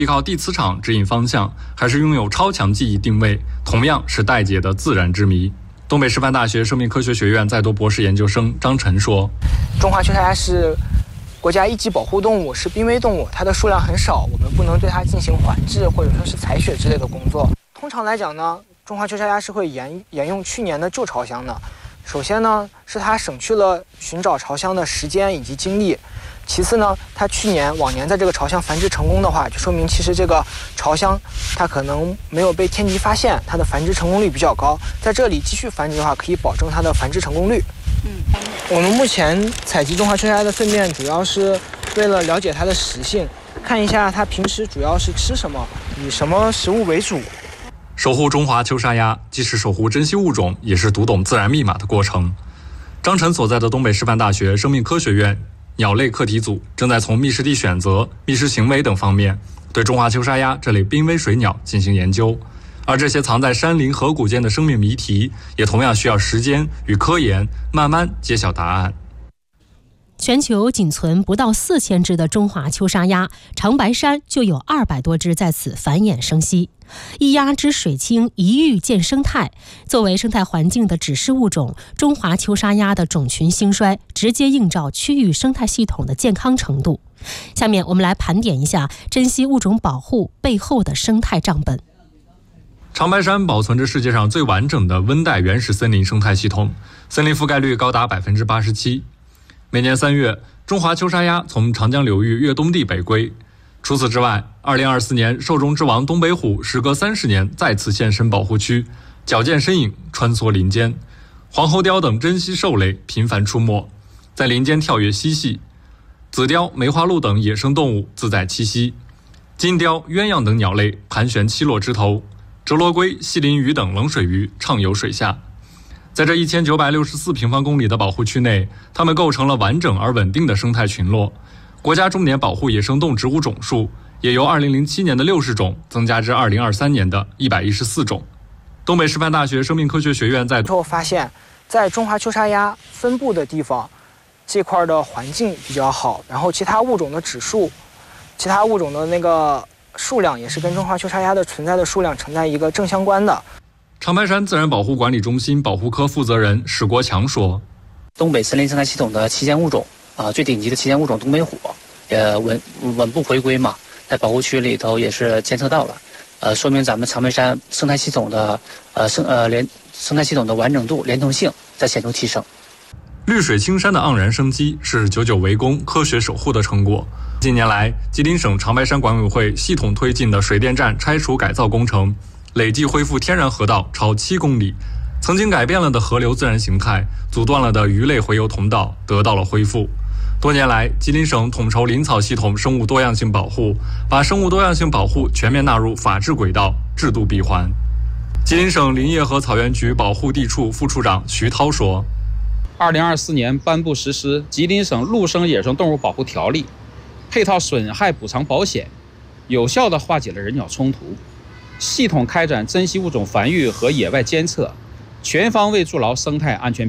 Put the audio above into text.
依靠地磁场指引方向，还是拥有超强记忆定位，同样是待解的自然之谜。东北师范大学生命科学学院在读博士研究生张晨说：“ 中华秋沙鸭是国家一级保护动物，是濒危动物，它的数量很少，我们不能对它进行缓制或者说是采血之类的工作。通常来讲呢，中华秋沙鸭是会沿用去年的旧巢箱的。首先呢，是它省去了寻找巢箱的时间以及精力。其次呢，它往年在这个巢箱繁殖成功的话，就说明其实这个巢箱它可能没有被天敌发现，它的繁殖成功率比较高。在这里继续繁殖的话，可以保证它的繁殖成功率。我们目前采集中华秋沙鸭的粪便，主要是为了了解它的食性，看一下它平时主要是吃什么，以什么食物为主。 守护中华秋沙鸭，既是守护珍稀物种，也是读懂自然密码的过程。张晨所在的东北师范大学生命科学院鸟类课题组正在从觅食地选择、觅食行为等方面对中华秋沙鸭这类濒危水鸟进行研究，而这些藏在山林河谷间的生命谜题，也同样需要时间与科研慢慢揭晓答案。 全球仅存不到4000只的中华秋沙鸭，长白山就有200多只在此繁衍生息。一鸭之水清，一玉见生态。作为生态环境的指示物种，中华秋沙鸭的种群兴衰直接映照区域生态系统的健康程度。下面我们来盘点一下珍稀物种保护背后的生态账本。 长白山保存着世界上最完整的温带原始森林生态系统，森林覆盖率高达87%。每年3月，中华秋沙鸭从长江流域越冬地北归。除此之外，2024年兽中之王东北虎时隔30年再次现身保护区，矫健身影穿梭林间。黄喉貂等珍稀兽类频繁出没，在林间跳跃嬉戏。紫貂、梅花鹿等野生动物自在栖息，金雕、鸳鸯等鸟类盘旋栖落枝头，折罗龟、细鳞鱼等冷水鱼畅游水下。在这1964平方公里的保护区内，它们构成了完整而稳定的生态群落。国家重点保护野生动植物种数也由2007年的60种增加至2023年的114种。东北师范大学生命科学学院在之后发现，在中华秋沙鸭分布的地方，这块的环境比较好，然后其他物种的指数、其他物种的那个数量也是跟中华秋沙鸭的存在的数量呈在一个正相关的。 长白山自然保护管理中心保护科负责人史国强说：“ 东北森林生态系统的旗舰物种最顶级的旗舰物种东北虎，稳步回归嘛，在保护区里头也是监测到了，说明咱们长白山生态系统的生态系统的完整度、连通性在显著提升。 绿水青山的盎然生机是久久为功、科学守护的成果。近年来，吉林省长白山管委会系统推进的水电站拆除改造工程，累计恢复天然河道超7公里。曾经改变了的河流自然形态，阻断了的鱼类洄游通道得到了恢复。多年来，吉林省统筹林草系统生物多样性保护，把生物多样性保护全面纳入法治轨道，制度闭环。吉林省林业和草原局保护地处副处长徐涛说 ：2024年颁布实施《吉林省陆生野生动物保护条例》，配套损害补偿保险，有效地化解了人鸟冲突，系统开展珍稀物种繁育和野外监测，全方位筑牢生态安全